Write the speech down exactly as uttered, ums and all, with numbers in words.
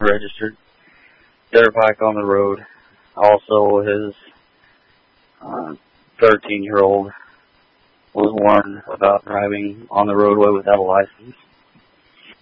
registered dirt bike on the road. Also, his uh, thirteen-year-old was warned about driving on the roadway without a license.